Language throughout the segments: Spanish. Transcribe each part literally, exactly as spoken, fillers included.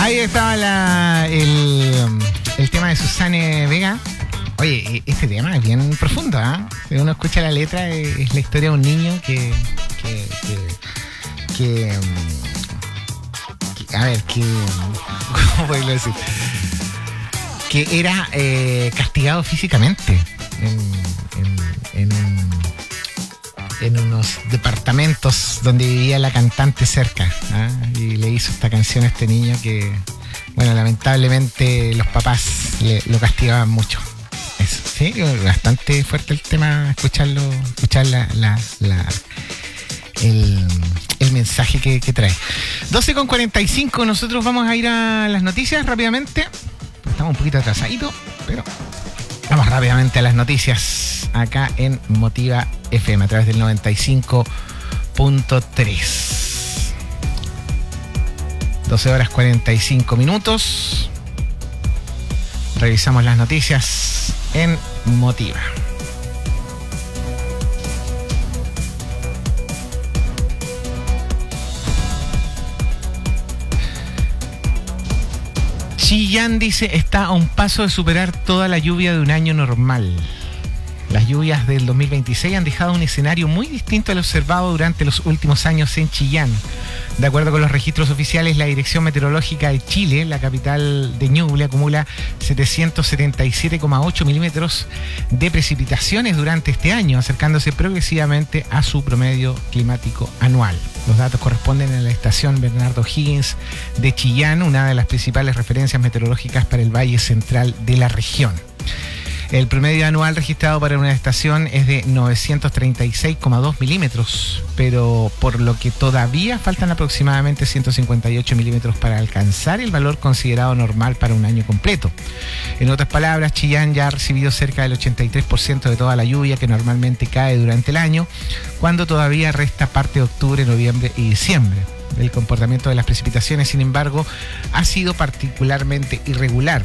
Ahí estaba la, el, el tema de Susana Vega. Oye, este tema es bien profundo, ¿ah? ¿eh? Si uno escucha la letra, es la historia de un niño que... que, que, que, que a ver, que... ¿Cómo puedo decir? Que era eh, castigado físicamente en, en, en, un, en unos departamentos donde vivía la cantante cerca, ¿ah? Y le hizo esta canción a este niño que, bueno, lamentablemente los papás le, lo castigaban mucho. Eso, sí, bastante fuerte el tema, escucharlo, escuchar la, la, la, el, el mensaje que, que trae. doce con cuarenta y cinco, nosotros vamos a ir a las noticias rápidamente. Estamos un poquito atrasaditos, pero vamos rápidamente a las noticias acá en Motiva F M a través del noventa y cinco punto tres. doce horas cuarenta y cinco minutos. Revisamos las noticias en Motiva. Chillán dice está a un paso de superar toda la lluvia de un año normal. Las lluvias del dos mil veintiséis han dejado un escenario muy distinto al observado durante los últimos años en Chillán. De acuerdo con los registros oficiales, la Dirección Meteorológica de Chile, la capital de Ñuble, acumula setecientos setenta y siete coma ocho milímetros de precipitaciones durante este año, acercándose progresivamente a su promedio climático anual. Los datos corresponden a la estación Bernardo Higgins de Chillán, una de las principales referencias meteorológicas para el Valle Central de la región. El promedio anual registrado para una estación es de novecientos treinta y seis coma dos milímetros, pero por lo que todavía faltan aproximadamente ciento cincuenta y ocho milímetros para alcanzar el valor considerado normal para un año completo. En otras palabras, Chillán ya ha recibido cerca del ochenta y tres por ciento de toda la lluvia que normalmente cae durante el año, cuando todavía resta parte de octubre, noviembre y diciembre. El comportamiento de las precipitaciones, sin embargo, ha sido particularmente irregular.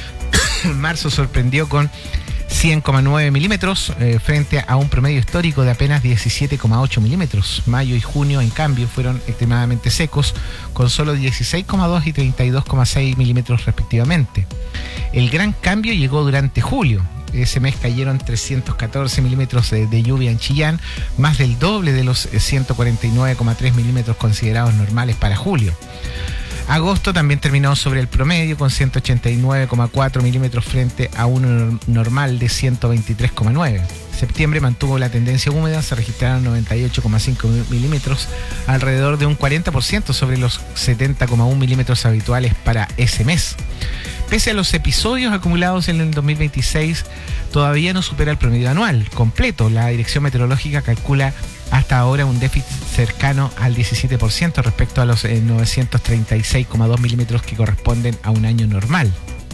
Marzo sorprendió con cien coma nueve milímetros eh, frente a un promedio histórico de apenas diecisiete coma ocho milímetros. Mayo y junio, en cambio, fueron extremadamente secos, con solo dieciséis coma dos y treinta y dos coma seis milímetros respectivamente. El gran cambio llegó durante julio. Ese mes cayeron trescientos catorce milímetros de, de lluvia en Chillán, más del doble de los ciento cuarenta y nueve coma tres milímetros considerados normales para julio. Agosto también terminó sobre el promedio con ciento ochenta y nueve coma cuatro milímetros frente a uno normal de ciento veintitrés coma nueve. Septiembre mantuvo la tendencia húmeda, se registraron noventa y ocho coma cinco milímetros, alrededor de un cuarenta por ciento sobre los setenta coma uno milímetros habituales para ese mes. Pese a los episodios acumulados en el dos mil veintiséis, todavía no supera el promedio anual completo. La Dirección Meteorológica calcula hasta ahora un déficit cercano al diecisiete por ciento respecto a los eh, novecientos treinta y seis coma dos milímetros que corresponden a un año normal.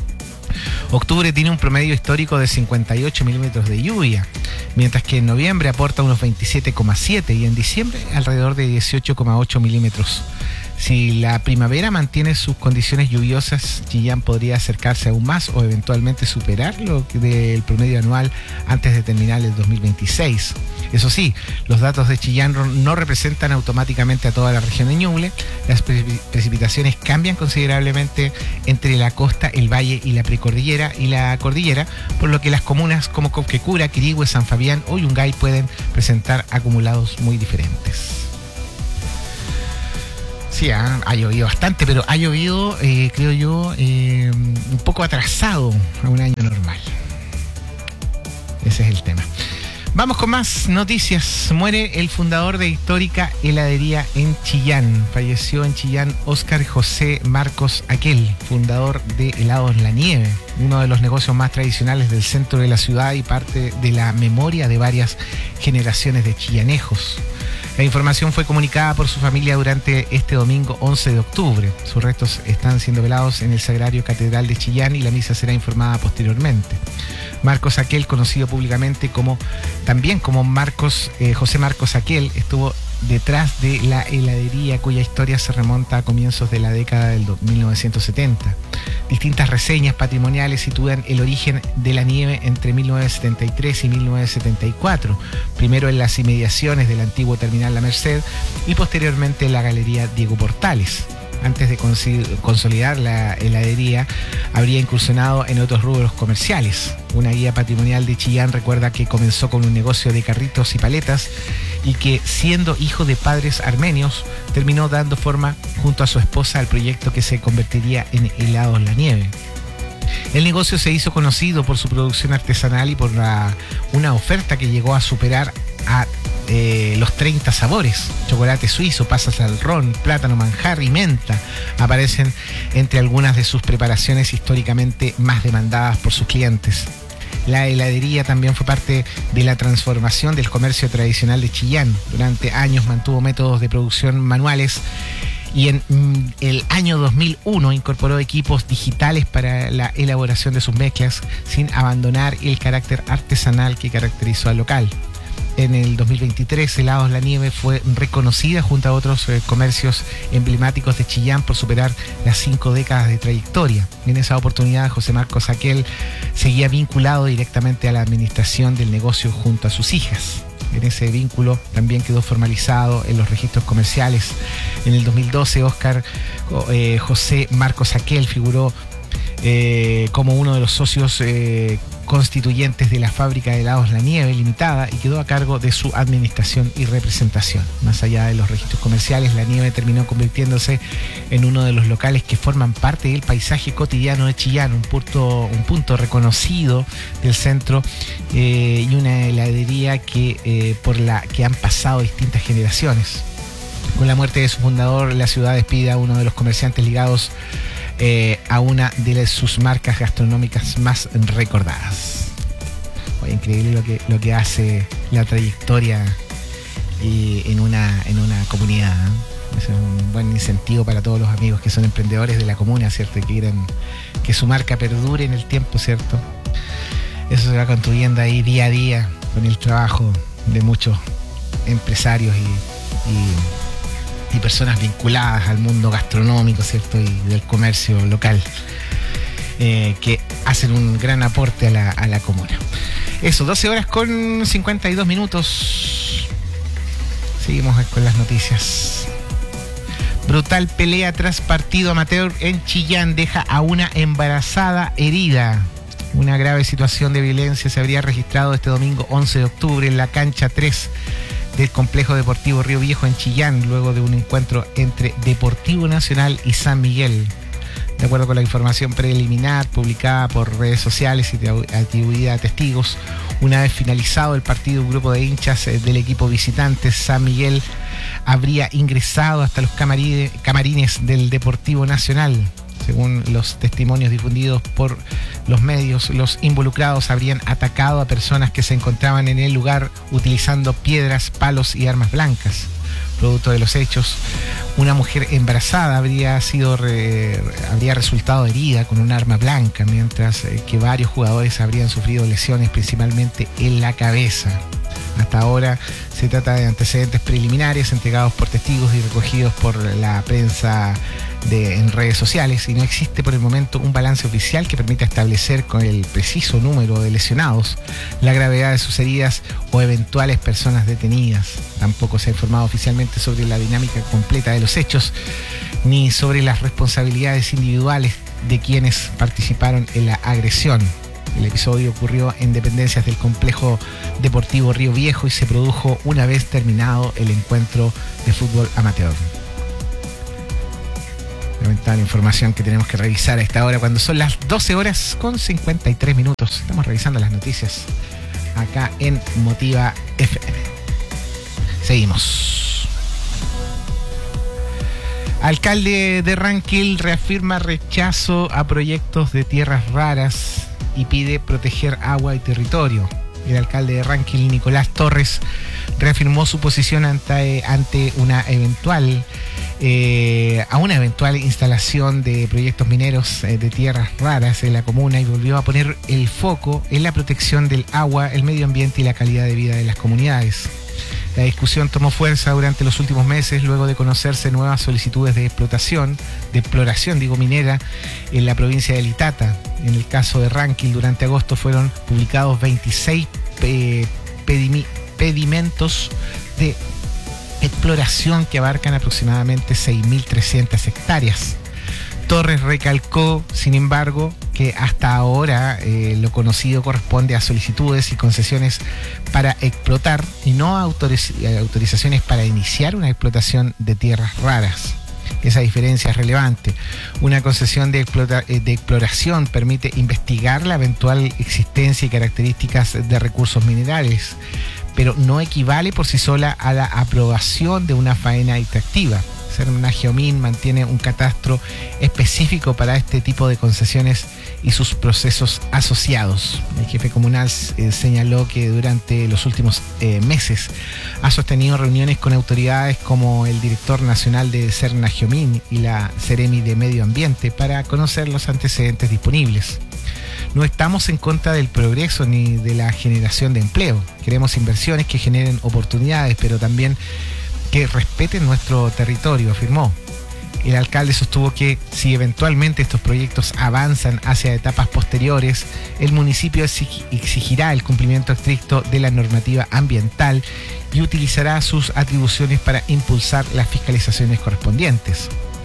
Octubre tiene un promedio histórico de cincuenta y ocho milímetros de lluvia, mientras que en noviembre aporta unos veintisiete coma siete y en diciembre alrededor de dieciocho coma ocho milímetros. Si la primavera mantiene sus condiciones lluviosas, Chillán podría acercarse aún más o eventualmente superar lo del promedio anual antes de terminar el dos mil veintiséis. Eso sí, los datos de Chillán no representan automáticamente a toda la región de Ñuble. Las precipitaciones cambian considerablemente entre la costa, el valle y la precordillera y la cordillera, por lo que las comunas como Copquecura, Quirihue, San Fabián o Yungay pueden presentar acumulados muy diferentes. Sí, ha, ha llovido bastante, pero ha llovido, eh, creo yo, eh, un poco atrasado a un año normal. Ese es el tema. Vamos con más noticias. Muere el fundador de histórica heladería en Chillán. Falleció en Chillán Óscar José Marcos Aquel, fundador de Helados La Nieve, uno de los negocios más tradicionales del centro de la ciudad y parte de la memoria de varias generaciones de chillanejos. La información fue comunicada por su familia durante este domingo once de octubre. Sus restos están siendo velados en el Sagrario Catedral de Chillán y la misa será informada posteriormente. Marcos Aquel, conocido públicamente como también como Marcos eh, José Marcos Aquel, estuvo detrás de la heladería cuya historia se remonta a comienzos de la década del mil novecientos setenta. Distintas reseñas patrimoniales sitúan el origen de la nieve entre mil novecientos setenta y tres y mil novecientos setenta y cuatro, primero en las inmediaciones del antiguo terminal La Merced y posteriormente en la galería Diego Portales. Antes de consolidar la heladería, habría incursionado en otros rubros comerciales. Una guía patrimonial de Chillán recuerda que comenzó con un negocio de carritos y paletas y que, siendo hijo de padres armenios, terminó dando forma junto a su esposa al proyecto que se convertiría en Helados La Nieve. El negocio se hizo conocido por su producción artesanal y por la, una oferta que llegó a superar a eh, los treinta sabores. Chocolate suizo, pasas al ron, plátano, manjar y menta aparecen entre algunas de sus preparaciones históricamente más demandadas por sus clientes. La heladería también fue parte de la transformación del comercio tradicional de Chillán. Durante años mantuvo métodos de producción manuales y en mm, el año dos mil uno incorporó equipos digitales para la elaboración de sus mezclas, sin abandonar el carácter artesanal que caracterizó al local. En el dos mil veintitrés, Helados La Nieve fue reconocida junto a otros eh, comercios emblemáticos de Chillán por superar las cinco décadas de trayectoria. En esa oportunidad, José Marcos Aquel seguía vinculado directamente a la administración del negocio junto a sus hijas. En ese vínculo también quedó formalizado en los registros comerciales. En el dos mil doce, Óscar eh, José Marcos Aquel figuró eh, como uno de los socios eh, constituyentes de la fábrica de helados La Nieve Limitada y quedó a cargo de su administración y representación. Más allá de los registros comerciales, La Nieve terminó convirtiéndose en uno de los locales que forman parte del paisaje cotidiano de Chillán, un punto, un punto reconocido del centro eh, y una heladería que, eh, por la que han pasado distintas generaciones. Con la muerte de su fundador, la ciudad despide a uno de los comerciantes ligados Eh, a una de sus marcas gastronómicas más recordadas. Oye, increíble lo que, lo que hace la trayectoria y en, una, en una comunidad, ¿eh? Es un buen incentivo para todos los amigos que son emprendedores de la comuna, ¿cierto? Y que quieren que su marca perdure en el tiempo, ¿cierto? Eso se va construyendo ahí día a día con el trabajo de muchos empresarios y, y y personas vinculadas al mundo gastronómico, ¿cierto? Y del comercio local, eh, que hacen un gran aporte a la, a la comuna. Eso, doce horas con cincuenta y dos minutos. Seguimos con las noticias. Brutal pelea tras partido amateur en Chillán deja a una embarazada herida. Una grave situación de violencia se habría registrado este domingo once de octubre en la cancha tres del Complejo Deportivo Río Viejo en Chillán, luego de un encuentro entre Deportivo Nacional y San Miguel. De acuerdo con la información preliminar publicada por redes sociales y atribuida a testigos, una vez finalizado el partido, un grupo de hinchas del equipo visitante San Miguel habría ingresado hasta los camarines, camarines del Deportivo Nacional. Según los testimonios difundidos por los medios, los involucrados habrían atacado a personas que se encontraban en el lugar utilizando piedras, palos y armas blancas. Producto de los hechos, una mujer embarazada habría sido re, habría resultado herida con un arma blanca, mientras que varios jugadores habrían sufrido lesiones principalmente en la cabeza. Hasta ahora se trata de antecedentes preliminares entregados por testigos y recogidos por la prensa de, en redes sociales, y no existe por el momento un balance oficial que permita establecer con el preciso número de lesionados, la gravedad de sus heridas o eventuales personas detenidas. Tampoco se ha informado oficialmente sobre la dinámica completa de los hechos ni sobre las responsabilidades individuales de quienes participaron en la agresión. El episodio ocurrió en dependencias del Complejo Deportivo Río Viejo y se produjo una vez terminado el encuentro de fútbol amateur. Lamentable información que tenemos que revisar a esta hora cuando son las doce horas con cincuenta y tres minutos. Estamos revisando las noticias acá en Motiva F M. Seguimos. Alcalde de Ranquil reafirma rechazo a proyectos de tierras raras y pide proteger agua y territorio. El alcalde de Ranquil, Nicolás Torres, reafirmó su posición ante, ante una eventual eh, a una eventual instalación de proyectos mineros eh, de tierras raras en la comuna y volvió a poner el foco en la protección del agua, el medio ambiente y la calidad de vida de las comunidades. La discusión tomó fuerza durante los últimos meses luego de conocerse nuevas solicitudes de explotación, de exploración, digo, minera en la provincia de Litata. En el caso de Ranquil, durante agosto fueron publicados veintiséis eh, pedimi, pedimentos de exploración que abarcan aproximadamente seis mil trescientas hectáreas. Torres recalcó, sin embargo, que hasta ahora eh, lo conocido corresponde a solicitudes y concesiones para explotar y no a autoriz- autorizaciones para iniciar una explotación de tierras raras. Esa diferencia es relevante. Una concesión de, explota- de exploración permite investigar la eventual existencia y características de recursos minerales, pero no equivale por sí sola a la aprobación de una faena extractiva. Serna-Geomin mantiene un catastro específico para este tipo de concesiones y sus procesos asociados. El jefe comunal eh, señaló que durante los últimos eh, meses ha sostenido reuniones con autoridades como el director nacional de Serna-Geomin y la Seremi de Medio Ambiente para conocer los antecedentes disponibles. No estamos en contra del progreso ni de la generación de empleo. Queremos inversiones que generen oportunidades, pero también que respeten nuestro territorio, afirmó. El alcalde sostuvo que si eventualmente estos proyectos avanzan hacia etapas posteriores, el municipio exigirá el cumplimiento estricto de la normativa ambiental y utilizará sus atribuciones para impulsar las fiscalizaciones correspondientes.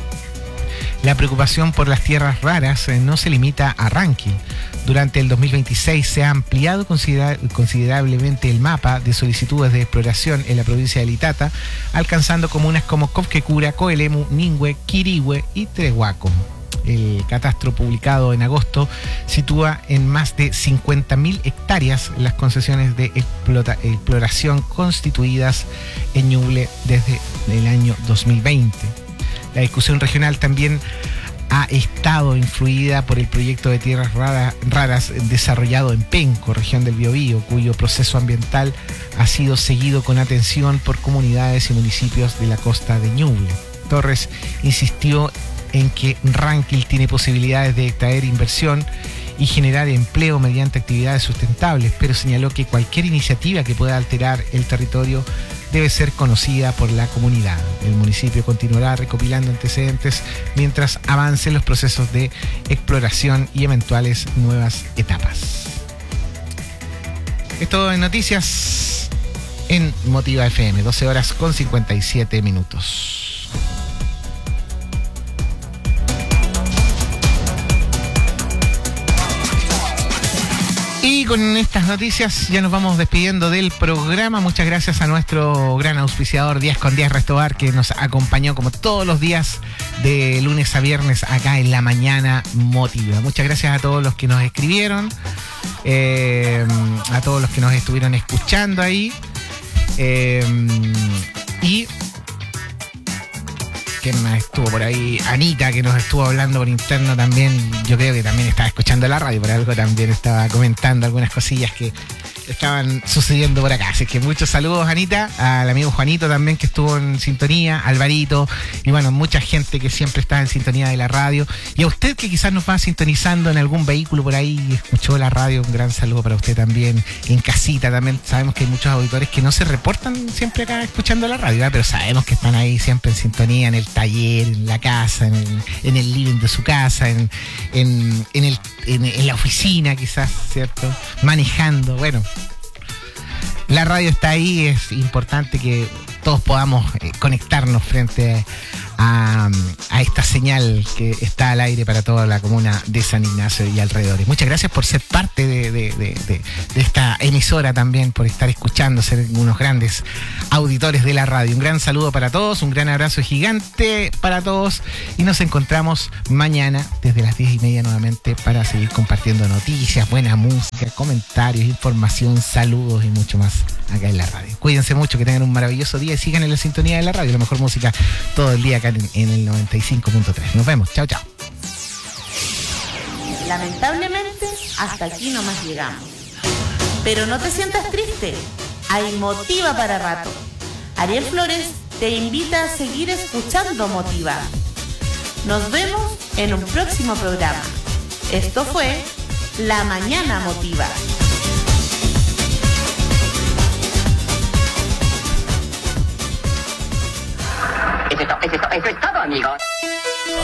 La preocupación por las tierras raras no se limita a Rankin. Durante el dos mil veintiséis se ha ampliado considera- considerablemente el mapa de solicitudes de exploración en la provincia de Litata, alcanzando comunas como Cofquecura, Coelemu, Ningüe, Quirihue y Trehuaco. El catastro publicado en agosto sitúa en más de cincuenta mil hectáreas las concesiones de explota- exploración constituidas en Ñuble desde el año dos mil veinte. La discusión regional también ha estado influida por el proyecto de tierras rara, raras desarrollado en Penco, región del Biobío, cuyo proceso ambiental ha sido seguido con atención por comunidades y municipios de la costa de Ñuble. Torres insistió en que Ranquil tiene posibilidades de extraer inversión y generar empleo mediante actividades sustentables, pero señaló que cualquier iniciativa que pueda alterar el territorio debe ser conocida por la comunidad. El municipio continuará recopilando antecedentes mientras avancen los procesos de exploración y eventuales nuevas etapas. Esto en noticias en Motiva F M, doce horas con cincuenta y siete minutos. Y con estas noticias ya nos vamos despidiendo del programa. Muchas gracias a nuestro gran auspiciador Díaz con Díaz Restobar, que nos acompañó como todos los días de lunes a viernes acá en La Mañana Motiva. Muchas gracias a todos los que nos escribieron, eh, a todos los que nos estuvieron escuchando ahí. Eh, y que más estuvo por ahí, Anita, que nos estuvo hablando por interno también. Yo creo que también estaba escuchando la radio, por algo también estaba comentando algunas cosillas que estaban sucediendo por acá. Así que muchos saludos, Anita, al amigo Juanito también, que estuvo en sintonía, Alvarito, y bueno, mucha gente que siempre está en sintonía de la radio. Y a usted que quizás nos va sintonizando en algún vehículo por ahí y escuchó la radio, un gran saludo para usted también. En casita también, sabemos que hay muchos auditores que no se reportan siempre acá escuchando la radio, ¿verdad? Pero sabemos que están ahí siempre en sintonía, en el taller, en la casa, en el, en el living de su casa, en, en, en, el, en, en la oficina quizás, ¿cierto? Manejando, bueno. La radio está ahí, es importante que todos podamos eh, conectarnos frente a, a esta señal que está al aire para toda la comuna de San Ignacio y alrededores. Muchas gracias por ser parte de, de, de, de, de esta emisora también, por estar escuchando, ser unos grandes auditores de la radio. Un gran saludo para todos, un gran abrazo gigante para todos y nos encontramos mañana desde las diez y media nuevamente para seguir compartiendo noticias, buena música, comentarios, información, saludos y mucho más acá en la radio. Cuídense mucho, que tengan un maravilloso día y sigan en la sintonía de la radio, la mejor música todo el día acá en, en el noventa y cinco punto tres. Nos vemos, chao, chao. Lamentablemente, hasta aquí nomás llegamos. Pero no te sientas triste, hay Motiva para rato. Ariel Flores te invita a seguir escuchando Motiva. Nos vemos en un próximo programa. Esto fue La Mañana Motiva. Eso es, to- eso es to- eso es todo, amigos.